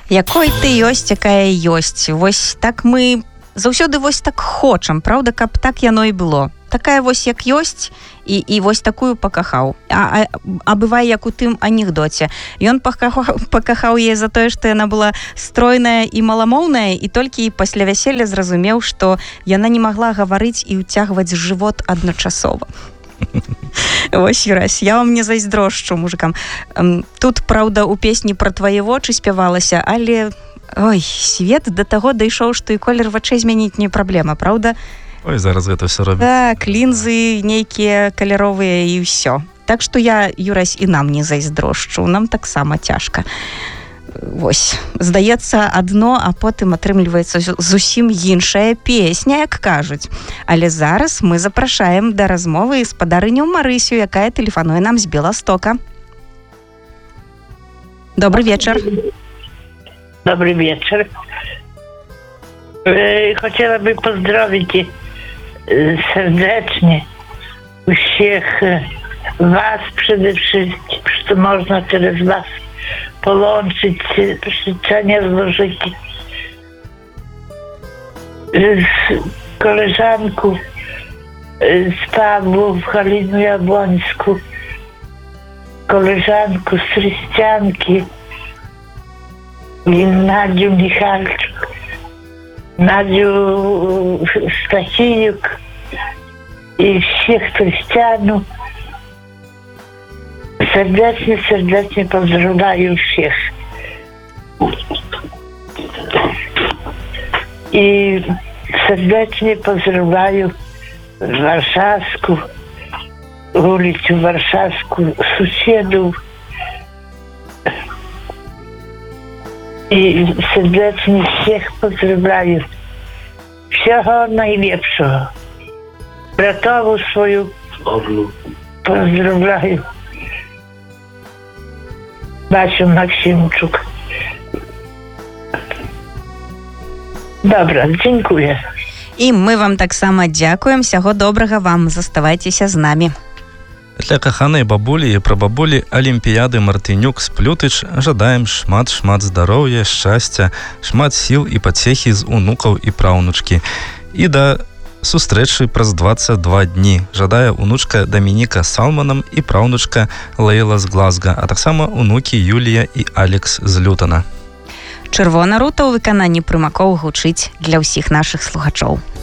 Якой ты ёсць, якая ёсць. Вось так мы заўсёды вось так хочам, правда, каб так яно і было. Такая вось як ёсць, і вось такую пакахаў. А бывае, як у тым анекдоце. Ён пакахаў яе за тое, што яна была стройная і маламоўная, і толькі пасля вяселля зразумеў, што яна не магла гаварыць і ўцягваць жывот адначасова. Вось, Юрась, я вам не зайздрошчу мужикам. Тут, праўда, у песні пра твае вочы спявалася, але ой, свет да таго дайшоў, што і колер вачэй змяніць не праблема, праўда? Ой, зараз гэта ўсё робіць. Так, лінзы нейкія каляровыя і ўсё. Так што я, Юрась, і нам не зайздрошчу, нам таксама цяжка. Вось, здаецца адно, а потым атрымліваецца зусім іншая песня, як кажуць. Але зараз мы запрашаем да размовы спадарыню Марысю, якая тэлефануе нам з Беластока. Добрый вечер. Добрый вечер. Хотела бы поздравить сердечно всех вас, przede wszystkim, что можно через вас połączyć życzenia złożyć z koleżanką z Pawłów, Halinu Jabłońską, koleżanku z Tryścianki, Nadziu Michalczuk, Nadziu Stasijuk i всех христианов. Serdecznie поздравляю всех. I serdecznie pozdrowiаю Warszawską, ulicę Warszawską, sąsiadów. I serdecznie всех поздравляю. Всього najlepszego. Bratową swoją pozdравляю. Basiu Maksimczuk. Dobra, dziękuję. І мы вам таксама дзякуем. Всяго добрага вам. Заставайцеся з намі. Для каханай бабулі і прабабулі Алімпіяды Мартынюк з Плютыч жадаем шмат здароўя, шчасця, шмат сіл і пацехі з унукаў і праўнучкі. І да сустрэчы праз 22 дні жадае унучка Дамініка з Салманам і праўнучка Лейла з Глазга, а таксама унукі Юлія і Алекс з Лютана. Чырвона рута ў выкананні прымакоў гучыць для ўсіх нашых слухачоў.